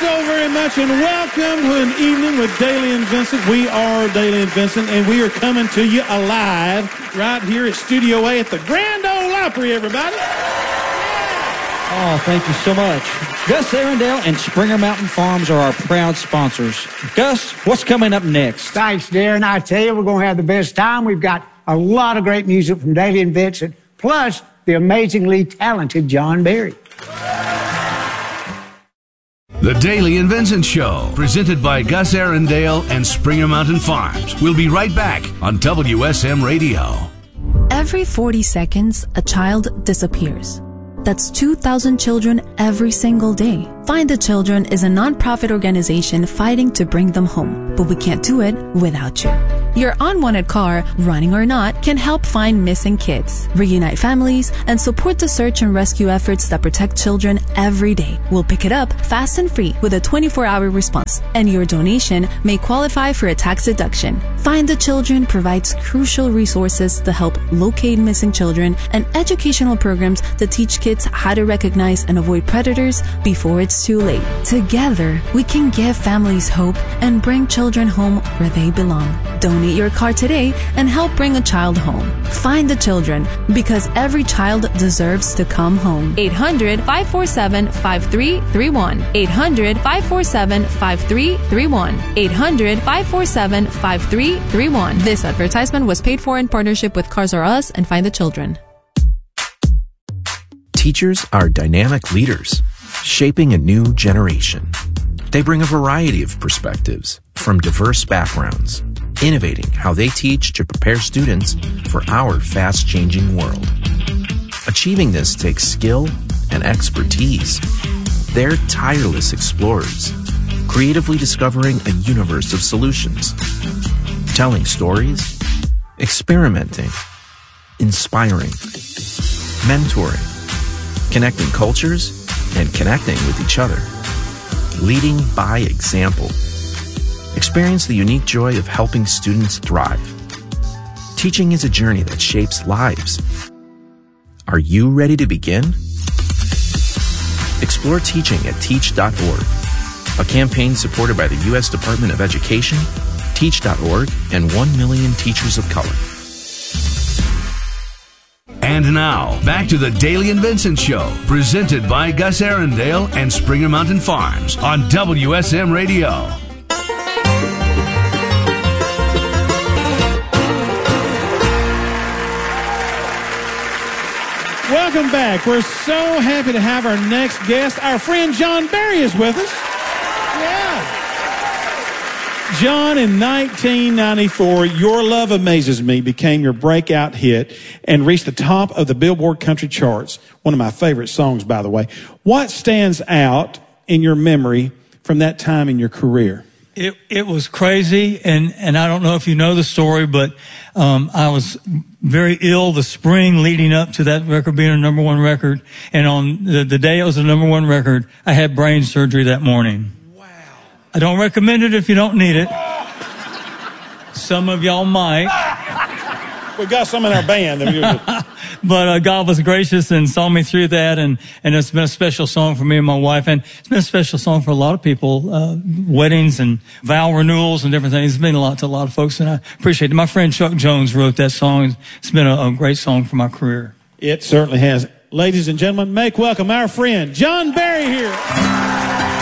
so very much, and welcome to an evening with Dailey and Vincent. We are Dailey and Vincent, and we are coming to you alive right here at Studio A at the Grand Ole Opry, everybody. Oh, thank you so much. Gus Arundel and Springer Mountain Farms are our proud sponsors. Gus, what's coming up next? Thanks, Darren. I tell you, we're going to have the best time. We've got a lot of great music from Dailey and Vincent, plus the amazingly talented John Berry. The Dailey and Vincent Show, presented by Gus Arundel and Springer Mountain Farms. We'll be right back on WSM Radio. Every 40 seconds, a child disappears. That's 2,000 children every single day. Find the Children is a nonprofit organization fighting to bring them home, but we can't do it without you. Your unwanted car, running or not, can help find missing kids, reunite families, and support the search and rescue efforts that protect children every day. We'll pick it up fast and free with a 24-hour response, and your donation may qualify for a tax deduction. Find the Children provides crucial resources to help locate missing children and educational programs to teach kids how to recognize and avoid predators before it's too late. Together, we can give families hope and bring children home where they belong. Donate your car today and help bring a child home. Find the Children, because every child deserves to come home. 800-547-5331. 800-547-5331. 800-547-5331. This advertisement was paid for in partnership with Cars R Us and Find the Children. Teachers are dynamic leaders, shaping a new generation. They bring a variety of perspectives from diverse backgrounds, innovating how they teach to prepare students for our fast-changing world. Achieving this takes skill and expertise. They're tireless explorers, creatively discovering a universe of solutions, telling stories, experimenting, inspiring, mentoring, connecting cultures, and connecting with each other. Leading by example. Experience the unique joy of helping students thrive. Teaching is a journey that shapes lives. Are you ready to begin? Explore teaching at teach.org, a campaign supported by the U.S. Department of Education, Teach.org, and 1 million teachers of color. And now, back to the Dailey and Vincent Show, presented by Gus Arundel and Springer Mountain Farms on WSM Radio. Welcome back. We're so happy to have our next guest. Our friend John Berry is with us. Yeah. John, in 1994, Your Love Amazes Me became your breakout hit and reached the top of the Billboard Country Charts. One of my favorite songs, by the way. What stands out in your memory from that time in your career? It was crazy, and I don't know if you know the story, but I was very ill the spring leading up to that record being a number one record, and on the day it was a number one record, I had brain surgery that morning. Wow. I don't recommend it if you don't need it. Some of y'all might. We got some in our band. But God was gracious and saw me through that, and it's been a special song for me and my wife, and it's been a special song for a lot of people, weddings and vow renewals and different things. It's been a lot to a lot of folks, and I appreciate it. My friend Chuck Jones wrote that song. It's been a great song for my career. It certainly has. Ladies and gentlemen, make welcome our friend John Berry here.